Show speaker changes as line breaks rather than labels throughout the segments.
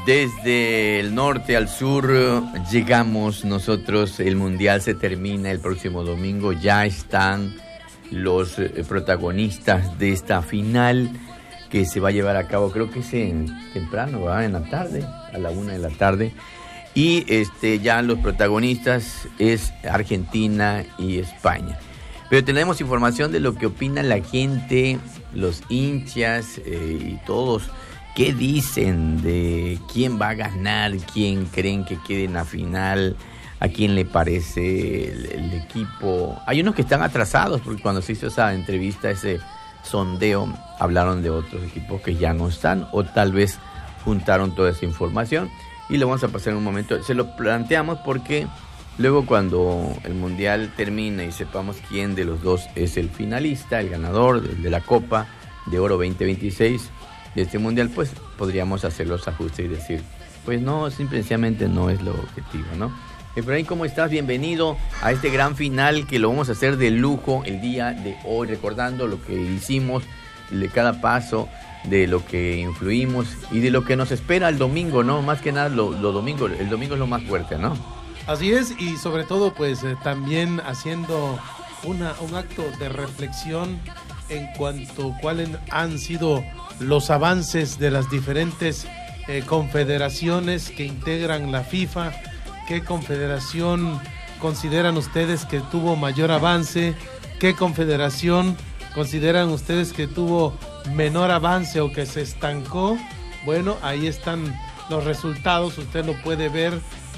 Desde el norte al sur llegamos nosotros, el Mundial se termina el próximo domingo, ya están los protagonistas de esta final que se va a llevar a cabo, creo que es temprano, ¿verdad? En la tarde, a la 1 de la tarde, y ya los protagonistas es Argentina y España. Pero tenemos información de lo que opina la gente, los hinchas y todos. ¿Qué dicen de quién va a ganar? ¿Quién creen que quede en la final? ¿A quién le parece el equipo? Hay unos que están atrasados porque cuando se hizo esa entrevista, ese sondeo, hablaron de otros equipos que ya no están o tal vez juntaron toda esa información y lo vamos a pasar en un momento. Se lo planteamos porque luego cuando el Mundial termine y sepamos quién de los dos es el finalista, el ganador de la Copa de Oro 2026, de este Mundial, pues podríamos hacer los ajustes y decir, pues no, simplemente no es lo objetivo, ¿no? Efraín, ¿cómo estás? Bienvenido a este gran final que lo vamos a hacer de lujo el día de hoy, recordando lo que hicimos, de cada paso, de lo que influimos y de lo que nos espera el domingo, ¿no? Más que nada el domingo es lo más fuerte, ¿no?
Así es, y sobre todo pues también haciendo un acto de reflexión en cuanto a cuáles han sido los avances de las diferentes confederaciones que integran la FIFA. ¿Qué confederación consideran ustedes que tuvo mayor avance? ¿Qué confederación consideran ustedes que tuvo menor avance o que se estancó? Bueno, ahí están los resultados, usted lo puede ver,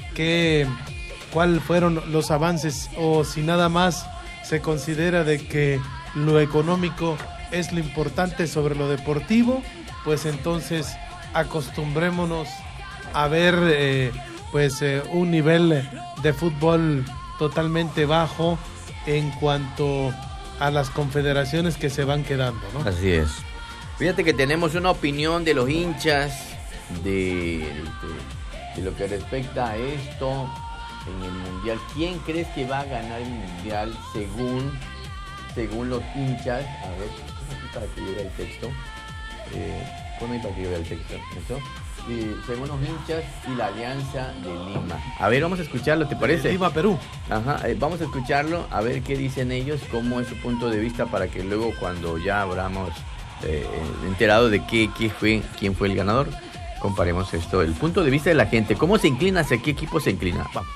cuáles fueron los avances, o si nada más se considera de que lo económico es lo importante sobre lo deportivo, pues entonces acostumbrémonos a ver un nivel de fútbol totalmente bajo en cuanto a las confederaciones que se van quedando, ¿no?
Así es. Fíjate que tenemos una opinión de los hinchas de lo que respecta a esto en el Mundial. ¿Quién crees que va a ganar el Mundial según los hinchas? A ver, para que llegue el texto. Pon ahí para que llegue el texto. ¿Eso? Según los hinchas y la Alianza de Lima. A ver, vamos a escucharlo, ¿te parece?
Lima, Perú.
Ajá, vamos a escucharlo, a ver qué dicen ellos, cómo es su punto de vista, para que luego cuando ya habramos enterado de quién fue el ganador, comparemos esto, el punto de vista de la gente, cómo se inclina, hacia qué equipo se inclina. Vamos.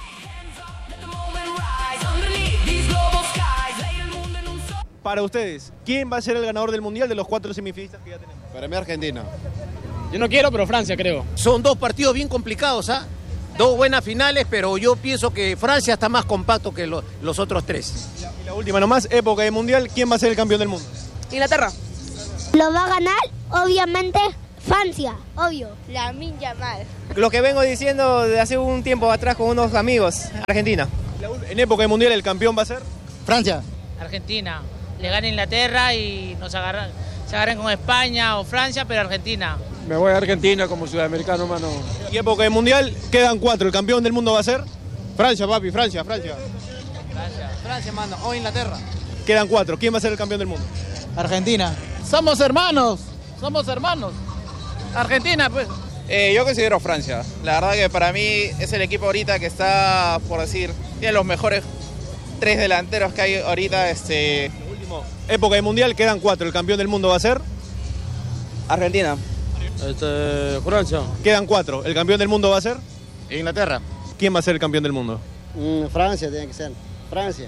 Para ustedes, ¿quién va a ser el ganador del Mundial de los 4 semifinalistas que ya tenemos?
Para mí Argentina.
Yo no quiero, pero Francia creo.
Son dos partidos bien complicados, ¿ah? Dos buenas finales, pero yo pienso que Francia está más compacto que los otros tres.
Y la última nomás, época de Mundial, ¿quién va a ser el campeón del mundo?
Inglaterra.
Lo va a ganar, obviamente, Francia, obvio.
Lamine Yamal.
Lo que vengo diciendo de hace un tiempo atrás con unos amigos, Argentina.
En época de Mundial, ¿el campeón va a ser?
Francia.
Argentina. Le gana Inglaterra y se agarran con España o Francia, pero Argentina.
Me voy a Argentina como sudamericano, mano.
Y época de Mundial, quedan 4. ¿El campeón del mundo va a ser?
Francia, papi, Francia.
Francia, mano, o Inglaterra.
Quedan 4. ¿Quién va a ser el campeón del mundo?
Argentina.
Somos hermanos. Argentina, pues.
Yo considero Francia. La verdad que para mí es el equipo ahorita que está, por decir, tiene los mejores 3 delanteros que hay ahorita.
Último, época de Mundial, quedan 4. ¿El campeón del mundo va a ser?
Argentina.
Francia.
Quedan 4. ¿El campeón del mundo va a ser?
Inglaterra.
¿Quién va a ser el campeón del mundo?
Francia tiene que ser. Francia.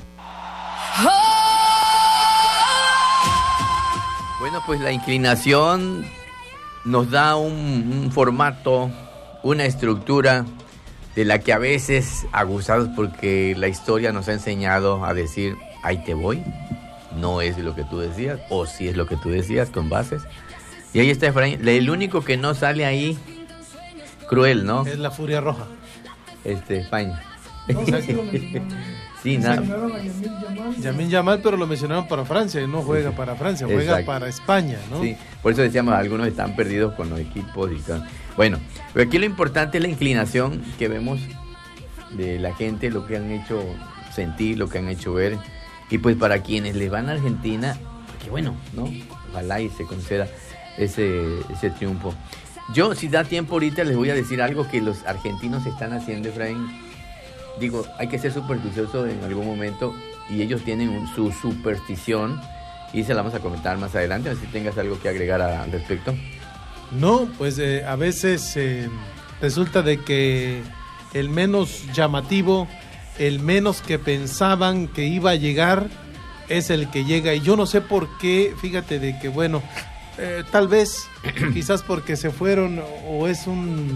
Bueno, pues la inclinación nos da un formato, una estructura de la que a veces, abusados porque la historia nos ha enseñado a decir, ahí te voy, no es lo que tú decías, o sí es lo que tú decías con bases. Y ahí está Efraín, el único que no sale ahí, cruel, ¿no?
Es la Furia Roja.
España.
Sí, nada. Lamine Yamal, pero lo mencionaron para Francia y no juega para Francia, juega para España, ¿no?
Sí, por eso decíamos, algunos están perdidos con los equipos y tal. Bueno, pero aquí lo importante es la inclinación que vemos de la gente, lo que han hecho sentir, lo que han hecho ver. Y pues para quienes les van a Argentina, que bueno, ¿no? Ojalá y se conceda ese triunfo. Yo, si da tiempo ahorita, les voy a decir algo que los argentinos están haciendo, Efraín. Digo, hay que ser supersticioso en algún momento y ellos tienen su superstición y se la vamos a comentar más adelante. No sé si tengas algo que agregar al respecto.
No, pues a veces resulta de que el menos llamativo, el menos que pensaban que iba a llegar, es el que llega. Y yo no sé por qué, fíjate de que, bueno, tal vez, quizás porque se fueron, o es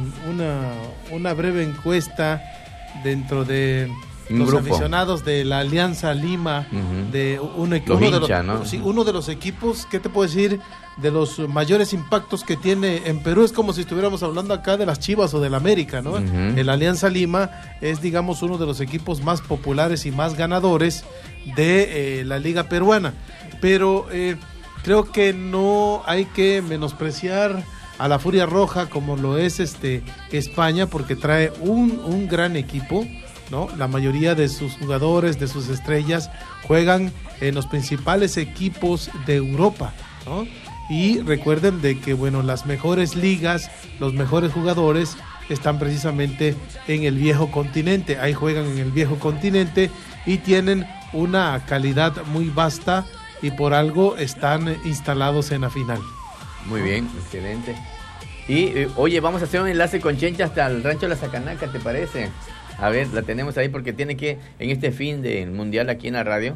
una breve encuesta dentro de los aficionados de la Alianza Lima, de uno de los equipos, ¿qué te puedo decir? De los mayores impactos que tiene en Perú. Es como si estuviéramos hablando acá de las Chivas o del América, ¿no? El Alianza Lima es, digamos, uno de los equipos más populares y más ganadores de la liga peruana. Pero creo que no hay que menospreciar a la Furia Roja como lo es España, porque trae un gran equipo, ¿no? La mayoría de sus jugadores, de sus estrellas, juegan en los principales equipos de Europa, ¿no? Y recuerden de que, bueno, las mejores ligas, los mejores jugadores están precisamente en el viejo continente. Ahí juegan en el viejo continente y tienen una calidad muy vasta y por algo están instalados en la final.
Muy bien, excelente. Y oye, vamos a hacer un enlace con Chencha hasta el rancho de la Sacanaca, ¿te parece? A ver, la tenemos ahí porque tiene que, en este fin del mundial aquí en la radio.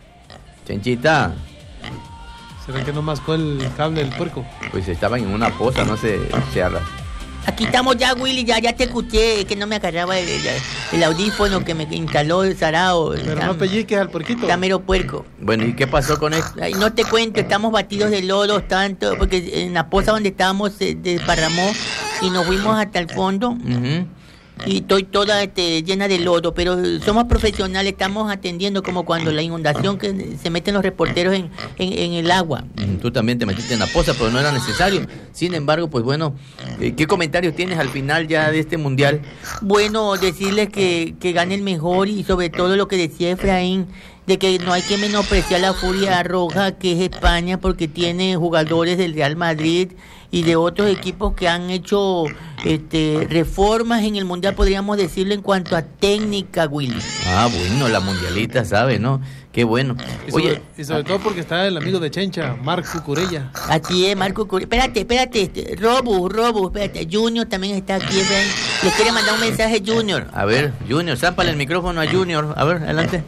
Chenchita.
¿Será que no mascó el cable del puerco?
Pues estaban en una poza, no se arra.
Aquí estamos ya, Willy, ya te escuché, que no me agarraba el audífono que me instaló el Sarao.
Pero no pelliques al puerquito.
Camero puerco.
Bueno, ¿y qué pasó con esto?
Ay, no te cuento, estamos batidos de lodo tanto, porque en la poza donde estábamos se desparramó y nos fuimos hasta el fondo. Y estoy toda llena de lodo, pero somos profesionales, estamos atendiendo como cuando la inundación que se meten los reporteros en el agua.
Tú también te metiste en la poza, pero no era necesario. Sin embargo, pues bueno, ¿qué comentarios tienes al final ya de este mundial?
Bueno, decirles que gane el mejor y sobre todo lo que decía Efraín, de que no hay que menospreciar la Furia Roja, que es España, porque tiene jugadores del Real Madrid y de otros equipos que han hecho reformas en el mundial, podríamos decirlo, en cuanto a técnica, Willy.
Ah, bueno, la mundialita, ¿sabes, no? Qué bueno.
Y sobre todo porque está el amigo de Chencha, Marco Curella.
Aquí es Marco Curella. Espérate, Robo, espérate. Junior también está aquí, ¿ven? Le quiere mandar un mensaje, Junior.
A ver, Junior, zámpale el micrófono a Junior. A ver, adelante.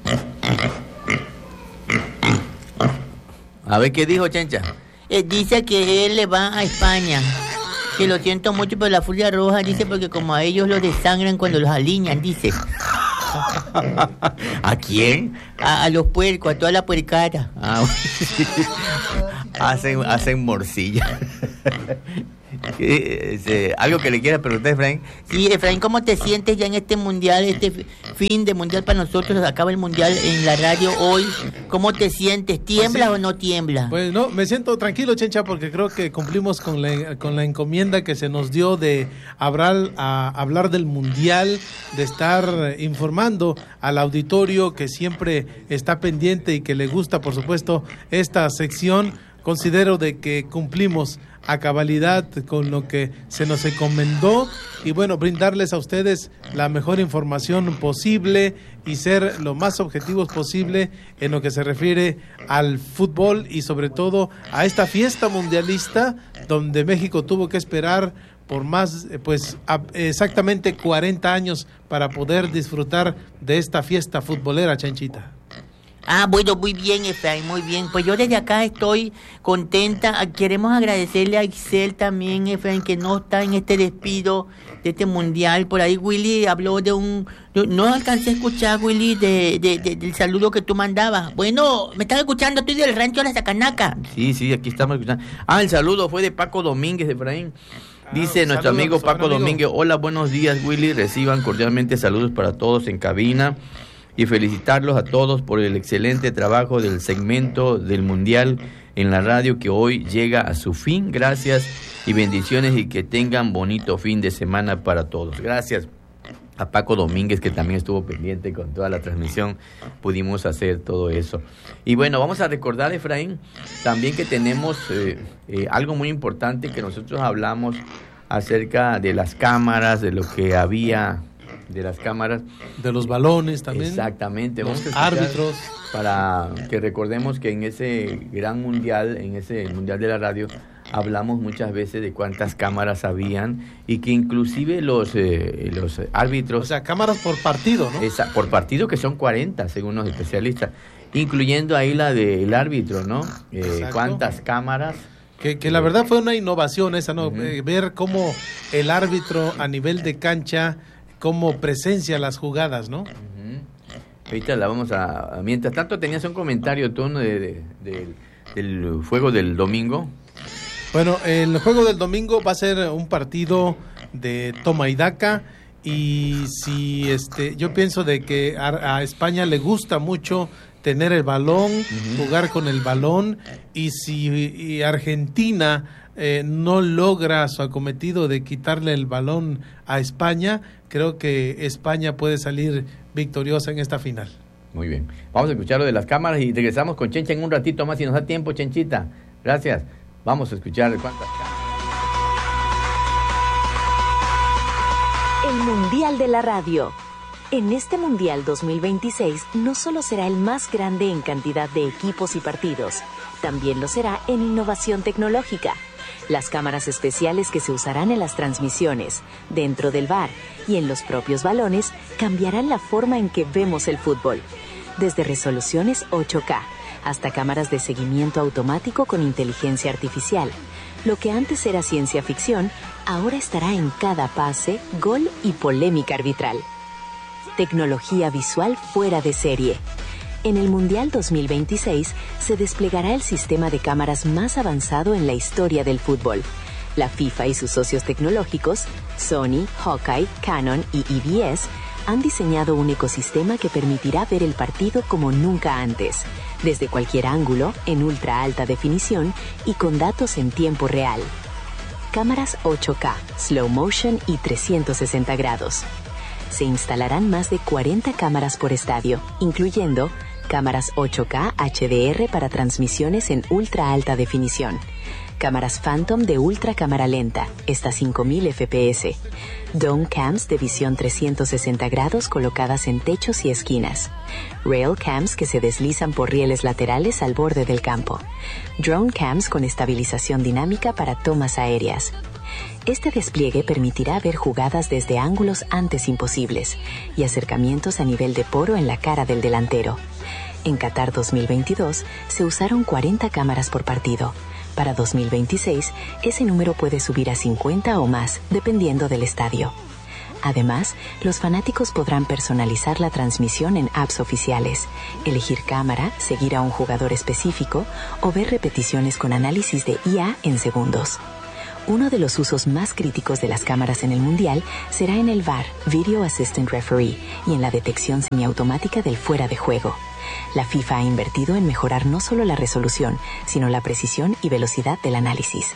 A ver, ¿qué dijo Chencha?
Dice que él le va a España. Que lo siento mucho, pero la Furia Roja dice porque como a ellos los desangran cuando los alinean, dice.
¿A quién?
A los puercos, a toda la puercata.
Hacen morcilla. ¿Algo que le quiera preguntar, Efraín?
Sí, Efraín, ¿cómo te sientes ya en este mundial, este fin de mundial para nosotros? Acaba el mundial en la radio hoy. ¿Cómo te sientes? ¿Tiembla o no tiembla?
Pues no, me siento tranquilo, Chencha, porque creo que cumplimos con la encomienda que se nos dio de hablar del mundial, de estar informando al auditorio que siempre está pendiente y que le gusta, por supuesto, esta sección. Considero de que cumplimos a cabalidad con lo que se nos encomendó y bueno, brindarles a ustedes la mejor información posible y ser lo más objetivos posible en lo que se refiere al fútbol y sobre todo a esta fiesta mundialista donde México tuvo que esperar por más, exactamente 40 años para poder disfrutar de esta fiesta futbolera, Chanchita.
Ah, bueno, muy bien, Efraín, muy bien. Pues yo desde acá estoy contenta. Queremos agradecerle a Ixel también, Efraín, que no está en este despido de este mundial. Por ahí Willy habló no alcancé a escuchar, Willy, del saludo que tú mandabas. Bueno, ¿me estás escuchando? Estoy del rancho de la Sacanaca.
Sí, aquí estamos escuchando. El saludo fue de Paco Domínguez, Efraín. Dice nuestro amigo Paco Domínguez: hola, buenos días, Willy. Reciban cordialmente saludos para todos en cabina. Y felicitarlos a todos por el excelente trabajo del segmento del Mundial en la radio que hoy llega a su fin. Gracias y bendiciones y que tengan bonito fin de semana para todos. Gracias, a Paco Domínguez, que también estuvo pendiente con toda la transmisión, pudimos hacer todo eso. Y bueno, vamos a recordar, Efraín, también que tenemos algo muy importante, que nosotros hablamos acerca de las cámaras, de lo que había de las cámaras.
De los balones también.
Exactamente.
Los árbitros.
Para que recordemos que en ese gran mundial, en ese mundial de la radio, hablamos muchas veces de cuántas cámaras habían y que inclusive los árbitros...
O sea, cámaras por partido, ¿no?
Por partido, que son 40, según los especialistas, incluyendo ahí la del árbitro, ¿no? ¿Cuántas cámaras?
Que la verdad fue una innovación esa, ¿no? Ver cómo el árbitro a nivel de cancha, cómo presencia las jugadas, ¿no?
Ahorita la vamos a... Mientras tanto, tenías un comentario, tú, del juego del domingo.
Bueno, el juego del domingo va a ser un partido de toma y daca, y si yo pienso de que a España le gusta mucho tener el balón, jugar con el balón, y si Argentina no logra su acometido de quitarle el balón a España, creo que España puede salir victoriosa en esta final.
Muy bien. Vamos a escuchar lo de las cámaras y regresamos con Chencha en un ratito más, si nos da tiempo, Chenchita. Gracias. Vamos a escuchar cuántas cámaras.
El Mundial de la Radio. En este Mundial 2026 no solo será el más grande en cantidad de equipos y partidos, también lo será en innovación tecnológica. Las cámaras especiales que se usarán en las transmisiones, dentro del VAR y en los propios balones cambiarán la forma en que vemos el fútbol. Desde resoluciones 8K hasta cámaras de seguimiento automático con inteligencia artificial. Lo que antes era ciencia ficción, ahora estará en cada pase, gol y polémica arbitral. Tecnología visual fuera de serie. En el Mundial 2026 se desplegará el sistema de cámaras más avanzado en la historia del fútbol. La FIFA y sus socios tecnológicos, Sony, Hawkeye, Canon y EBS, han diseñado un ecosistema que permitirá ver el partido como nunca antes, desde cualquier ángulo, en ultra alta definición y con datos en tiempo real. Cámaras 8K, slow motion y 360 grados. Se instalarán más de 40 cámaras por estadio, incluyendo cámaras 8K HDR para transmisiones en ultra alta definición, cámaras Phantom de ultra cámara lenta, hasta 5000 FPS, Dome Cams de visión 360 grados colocadas en techos y esquinas, Rail Cams que se deslizan por rieles laterales al borde del campo, Drone Cams con estabilización dinámica para tomas aéreas. Este despliegue permitirá ver jugadas desde ángulos antes imposibles y acercamientos a nivel de poro en la cara del delantero. En Qatar 2022 se usaron 40 cámaras por partido. Para 2026, ese número puede subir a 50 o más, dependiendo del estadio. Además, los fanáticos podrán personalizar la transmisión en apps oficiales, elegir cámara, seguir a un jugador específico o ver repeticiones con análisis de IA en segundos. Uno de los usos más críticos de las cámaras en el Mundial será en el VAR, Video Assistant Referee, y en la detección semiautomática del fuera de juego. La FIFA ha invertido en mejorar no solo la resolución, sino la precisión y velocidad del análisis.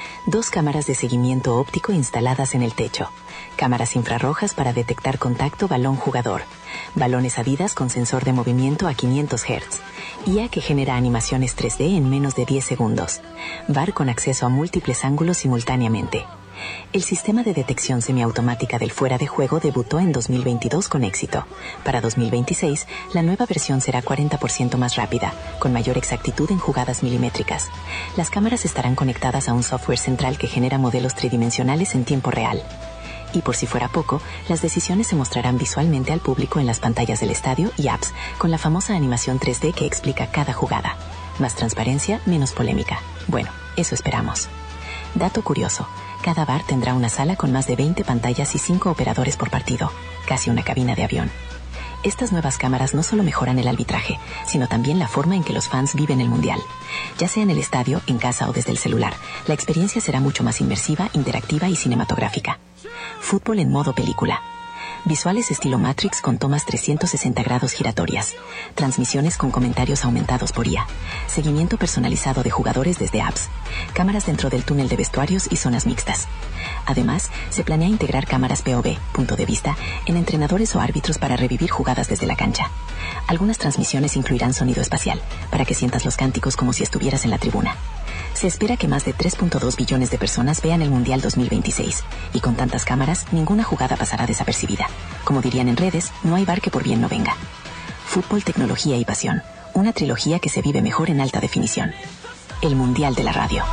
2 cámaras de seguimiento óptico instaladas en el techo, cámaras infrarrojas para detectar contacto balón-jugador, balones Adidas con sensor de movimiento a 500 Hz, IA que genera animaciones 3D en menos de 10 segundos, VAR con acceso a múltiples ángulos simultáneamente. El sistema de detección semiautomática del fuera de juego debutó en 2022 con éxito. Para 2026, la nueva versión será 40% más rápida, con mayor exactitud en jugadas milimétricas. Las cámaras estarán conectadas a un software central que genera modelos tridimensionales en tiempo real. Y por si fuera poco, las decisiones se mostrarán visualmente al público en las pantallas del estadio y apps, con la famosa animación 3D que explica cada jugada. Más transparencia, menos polémica. Bueno, eso esperamos. Dato curioso. Cada VAR tendrá una sala con más de 20 pantallas y 5 operadores por partido, casi una cabina de avión. Estas nuevas cámaras no solo mejoran el arbitraje, sino también la forma en que los fans viven el Mundial. Ya sea en el estadio, en casa o desde el celular, la experiencia será mucho más inmersiva, interactiva y cinematográfica. Fútbol en modo película. Visuales estilo Matrix con tomas 360 grados giratorias. Transmisiones con comentarios aumentados por IA. Seguimiento personalizado de jugadores desde apps. Cámaras dentro del túnel de vestuarios y zonas mixtas. Además, se planea integrar cámaras POV, punto de vista, en entrenadores o árbitros para revivir jugadas desde la cancha. Algunas transmisiones incluirán sonido espacial, para que sientas los cánticos como si estuvieras en la tribuna. Se espera que más de 3.2 billones de personas vean el Mundial 2026, y con tantas cámaras, ninguna jugada pasará desapercibida. Como dirían en redes, no hay bar que por bien no venga. Fútbol, tecnología y pasión. Una trilogía que se vive mejor en alta definición. El Mundial de la Radio.